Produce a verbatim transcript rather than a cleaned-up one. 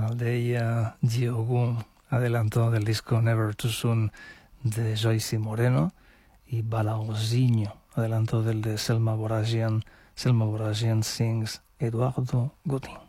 Aldeia Giogun adelantó del disco Never Too Soon de Joyce Moreno, y Balaozinho adelantó del de Selma Boragian, Selma Boragian Sings Eduardo Godin.